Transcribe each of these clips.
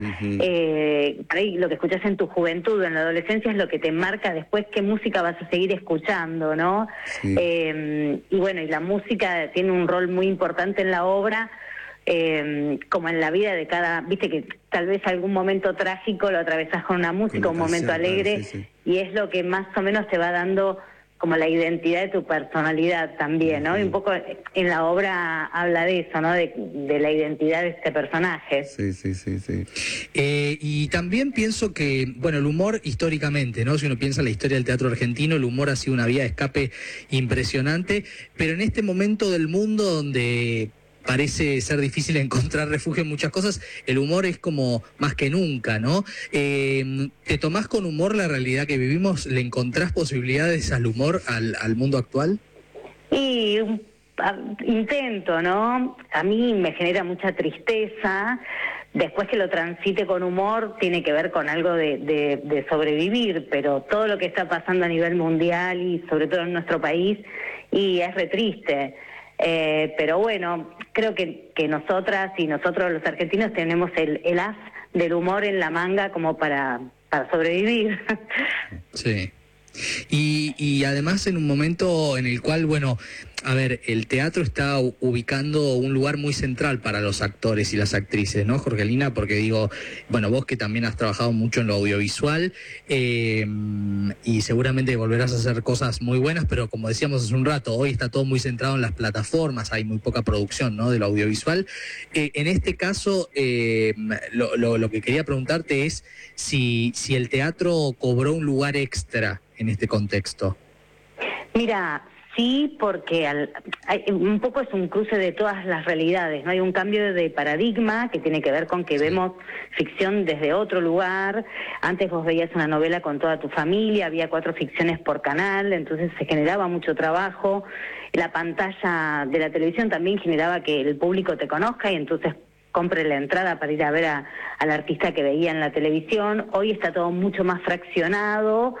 Ujú. Por ahí lo que escuchás en tu juventud, en la adolescencia, es lo que te marca después qué música vas a seguir escuchando, ¿no? Sí. Y bueno, y la música tiene un rol muy importante en la obra, como en la vida de cada, viste que tal vez algún momento trágico lo atravesás con una Con música, una un momento canción, claro, alegre, sí, sí. y es lo que más o menos te va dando como la identidad de tu personalidad también, ¿no? Y un Ujú. poco en la obra habla de eso, ¿no? De la identidad de este personaje. Sí, sí, sí, sí. Y también pienso que, bueno, el humor históricamente, ¿no? Si uno piensa en la historia del teatro argentino, el humor ha sido una vía de escape impresionante, pero en este momento del mundo donde parece ser difícil encontrar refugio en muchas cosas, el humor es como más que nunca, ¿no? ¿Te tomás con humor la realidad que vivimos? ¿Le encontrás posibilidades al humor al mundo actual? Y intento, ¿no? A mí me genera mucha tristeza. Después que lo transite con humor, tiene que ver con algo de sobrevivir, pero todo lo que está pasando a nivel mundial y sobre todo en nuestro país, y es re triste. Pero bueno, creo que nosotras y nosotros los argentinos tenemos el as del humor en la manga como para sobrevivir. Sí. Y además en un momento en el cual, bueno, a ver, el teatro está ubicando un lugar muy central para los actores y las actrices, ¿no, Jorgelina? Porque digo, bueno, vos que también has trabajado mucho en lo audiovisual y seguramente volverás a hacer cosas muy buenas, pero como decíamos hace un rato, hoy está todo muy centrado en las plataformas, hay muy poca producción, ¿no?, de lo audiovisual. En este caso, lo que quería preguntarte es si el teatro cobró un lugar extra en este contexto. Mira, sí, porque un poco es un cruce de todas las realidades, ¿no? Hay un cambio de paradigma que tiene que ver con que vemos ficción desde otro lugar. Antes vos veías una novela con toda tu familia, había 4 ficciones por canal, entonces se generaba mucho trabajo. La pantalla de la televisión también generaba que el público te conozca y entonces compre la entrada para ir a ver al artista que veía en la televisión. Hoy está todo mucho más fraccionado,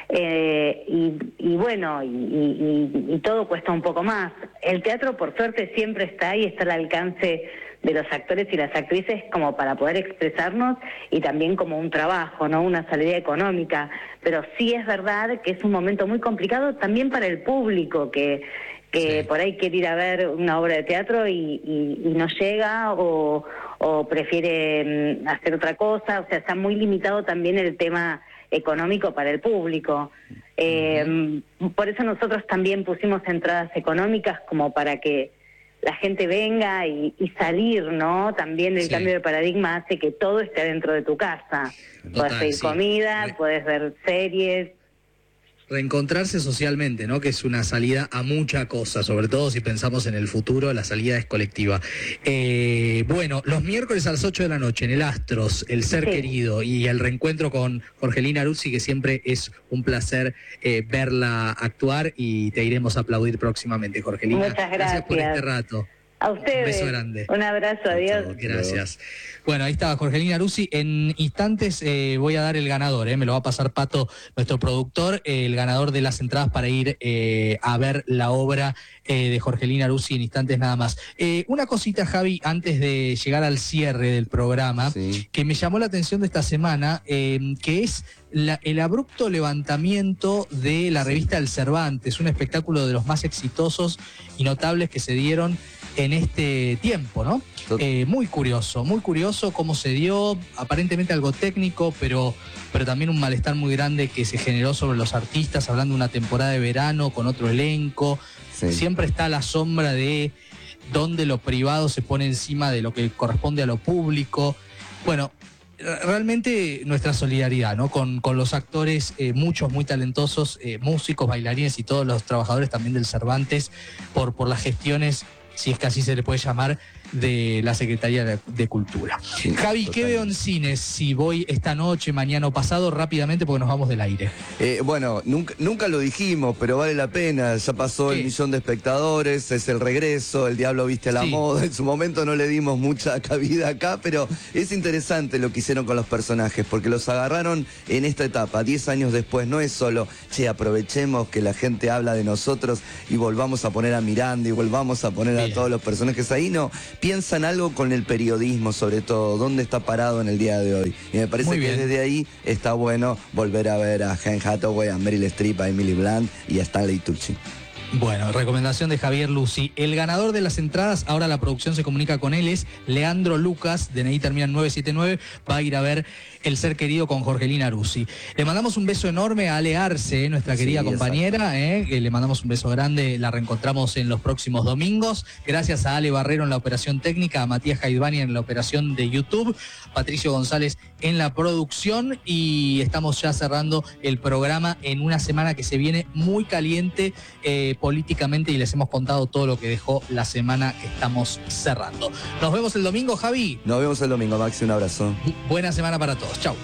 y bueno, y todo cuesta un poco más. El teatro, por suerte, siempre está ahí, está al alcance de los actores y las actrices como para poder expresarnos y también como un trabajo, ¿no?, una salida económica. Pero sí es verdad que es un momento muy complicado también para el público que Sí. por ahí quiere ir a ver una obra de teatro y no llega o prefiere hacer otra cosa. O sea, está muy limitado también el tema económico para el público. Por eso nosotros también pusimos entradas económicas como para que la gente venga y salir, ¿no? También el cambio de paradigma hace que todo esté dentro de tu casa. Puedes pedir comida, puedes ver series. Reencontrarse socialmente, ¿no?, que es una salida a mucha cosa, sobre todo si pensamos en el futuro, la salida es colectiva. Bueno, los miércoles a las 8 de la noche en el Astros, El Ser Querido y el reencuentro con Jorgelina Aruzzi, que siempre es un placer verla actuar, y te iremos a aplaudir próximamente, Jorgelina. Muchas Gracias por este rato. A Un beso ustedes. grande. Un abrazo, adiós. Gracias. Bueno, ahí estaba Jorgelina Aruzzi. En instantes voy a dar el ganador, me lo va a pasar Pato, nuestro productor, el ganador de las entradas para ir a ver la obra de Jorgelina Aruzzi en instantes nada más. Una cosita, Javi, antes de llegar al cierre del programa, que me llamó la atención de esta semana, que es el abrupto levantamiento de la revista El Cervantes, un espectáculo de los más exitosos y notables que se dieron en este tiempo, ¿no? Muy curioso cómo se dio, aparentemente algo técnico, pero también un malestar muy grande que se generó sobre los artistas, hablando de una temporada de verano con otro elenco. Siempre está a la sombra de dónde lo privado se pone encima de lo que corresponde a lo público. Bueno, realmente nuestra solidaridad, ¿no?, con los actores, muchos muy talentosos, músicos, bailarines y todos los trabajadores también del Cervantes, por las gestiones, si es que así se le puede llamar, de la Secretaría de Cultura. Javi, ¿qué veo en cines si voy esta noche, mañana o pasado, rápidamente, porque nos vamos del aire? Bueno, nunca lo dijimos, pero vale la pena. Ya pasó el 1.000.000 de espectadores, es el regreso, El Diablo Viste a la Moda. En su momento no le dimos mucha cabida acá, pero es interesante lo que hicieron con los personajes, porque los agarraron en esta etapa, 10 años después. No es solo, che, aprovechemos que la gente habla de nosotros y volvamos a poner a Miranda y volvamos a poner a todos los personajes ahí, no. piensan algo con el periodismo, sobre todo, dónde está parado en el día de hoy. Y me parece que desde ahí está bueno volver a ver a Anne Hathaway, a Meryl Streep, a Emily Blunt y a Stanley Tucci. Bueno, recomendación de Javier Lucy. El ganador de las entradas, ahora la producción se comunica con él, es Leandro Lucas, DNI termina en 979, va a ir a ver El Ser Querido con Jorgelina Rusi. Le mandamos un beso enorme a Ale Arce, nuestra querida compañera, que le mandamos un beso grande, la reencontramos en los próximos domingos. Gracias a Ale Barrero en la operación técnica, a Matías Jaidbani en la operación de YouTube, Patricio González en la producción, y estamos ya cerrando el programa en una semana que se viene muy caliente políticamente, y les hemos contado todo lo que dejó la semana que estamos cerrando. Nos vemos el domingo, Javi. Nos vemos el domingo, Maxi, un abrazo. Buena semana para todos. Chau.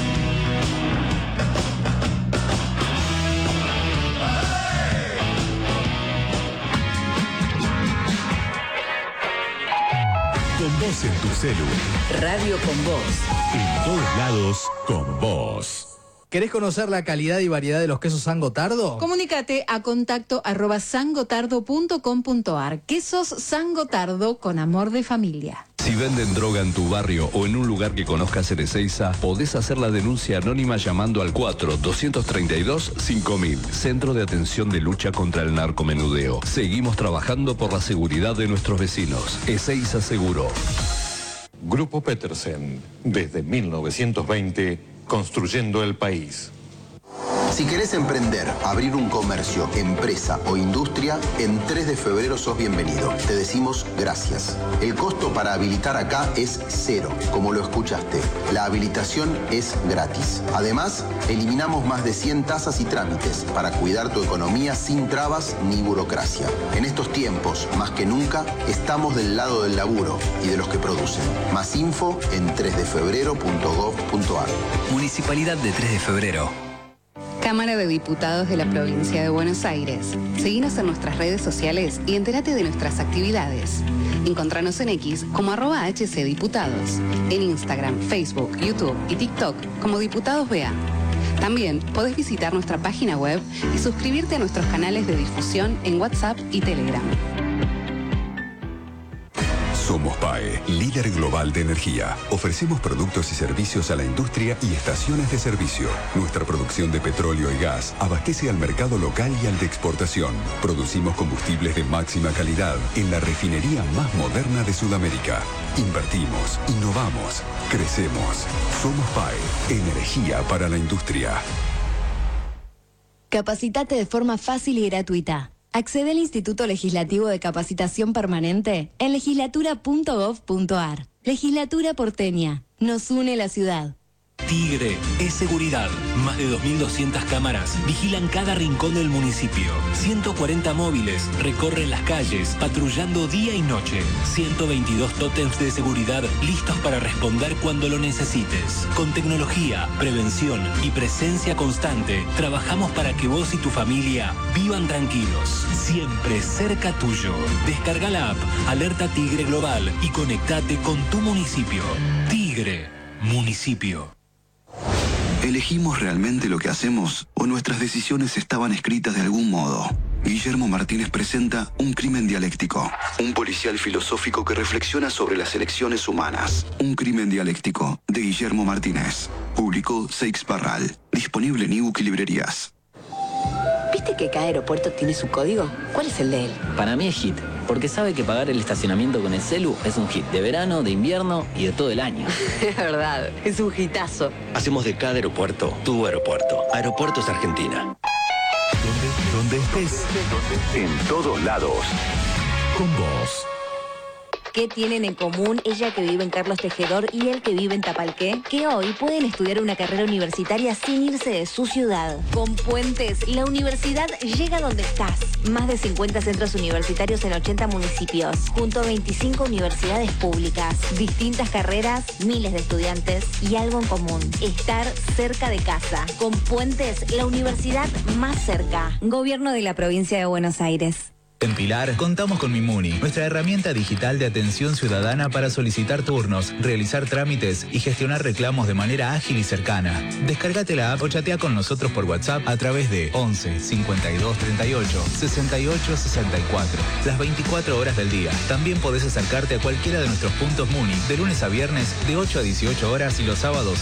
Con vos en tu celu. Radio con vos. En todos lados, con vos. ¿Querés conocer la calidad y variedad de los quesos San Gotardo? Comunícate a contacto@sangotardo.com.ar. Quesos San Gotardo con amor de familia. Si venden droga en tu barrio o en un lugar que conozcas en Ezeiza, podés hacer la denuncia anónima llamando al 4-232-5000, Centro de Atención de Lucha contra el Narcomenudeo. Seguimos trabajando por la seguridad de nuestros vecinos. Ezeiza Seguro. Grupo Petersen, desde 1920, construyendo el país. Si querés emprender, abrir un comercio, empresa o industria, en 3 de febrero sos bienvenido. Te decimos gracias. El costo para habilitar acá es 0, como lo escuchaste. La habilitación es gratis. Además, eliminamos más de 100 tasas y trámites para cuidar tu economía sin trabas ni burocracia. En estos tiempos, más que nunca, estamos del lado del laburo y de los que producen. Más info en 3defebrero.gov.ar. Municipalidad de 3 de Febrero. Cámara de Diputados de la Provincia de Buenos Aires. Seguinos en nuestras redes sociales y entérate de nuestras actividades. Encontranos en X como @HCDiputados. En Instagram, Facebook, YouTube y TikTok como Diputados BA. También podés visitar nuestra página web y suscribirte a nuestros canales de difusión en WhatsApp y Telegram. Somos PAE, líder global de energía. Ofrecemos productos y servicios a la industria y estaciones de servicio. Nuestra producción de petróleo y gas abastece al mercado local y al de exportación. Producimos combustibles de máxima calidad en la refinería más moderna de Sudamérica. Invertimos, innovamos, crecemos. Somos PAE, energía para la industria. Capacitate de forma fácil y gratuita. Accede al Instituto Legislativo de Capacitación Permanente en legislatura.gov.ar. Legislatura porteña. Nos une la ciudad. Tigre es seguridad. Más de 2.200 cámaras vigilan cada rincón del municipio. 140 móviles recorren las calles patrullando día y noche. 122 tótems de seguridad listos para responder cuando lo necesites. Con tecnología, prevención y presencia constante, trabajamos para que vos y tu familia vivan tranquilos. Siempre cerca tuyo. Descarga la app Alerta Tigre Global y conectate con tu municipio. Tigre, municipio. ¿Elegimos realmente lo que hacemos o nuestras decisiones estaban escritas de algún modo? Guillermo Martínez presenta Un crimen dialéctico. Un policial filosófico que reflexiona sobre las elecciones humanas. Un crimen dialéctico, de Guillermo Martínez. Publicó Seix Barral. Disponible en ebook y librerías. ¿Viste que cada aeropuerto tiene su código? ¿Cuál es el de él? Para mí es hit, porque sabe que pagar el estacionamiento con el celu es un hit de verano, de invierno y de todo el año. Es verdad, es un hitazo. Hacemos de cada aeropuerto tu aeropuerto. Aeropuertos Argentina. Donde estés, en todos lados, con vos. ¿Qué tienen en común ella que vive en Carlos Tejedor y él que vive en Tapalqué? Que hoy pueden estudiar una carrera universitaria sin irse de su ciudad. Con Puentes, la universidad llega donde estás. Más de 50 centros universitarios en 80 municipios, junto a 25 universidades públicas. Distintas carreras, miles de estudiantes y algo en común: estar cerca de casa. Con Puentes, la universidad más cerca. Gobierno de la Provincia de Buenos Aires. En Pilar, contamos con Mimuni, nuestra herramienta digital de atención ciudadana para solicitar turnos, realizar trámites y gestionar reclamos de manera ágil y cercana. Descárgate la app o chatea con nosotros por WhatsApp a través de 11 52 38 68 64. Las 24 horas del día. También podés acercarte a cualquiera de nuestros puntos Muni de lunes a viernes de 8 a 18 horas y los sábados